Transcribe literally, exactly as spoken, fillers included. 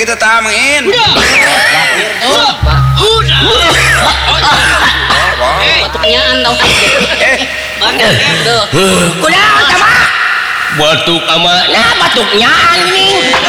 kita tamin. Batuknya andau. Eh, Tuh. Kuda sama. Batuk ama Nah batuknya ini.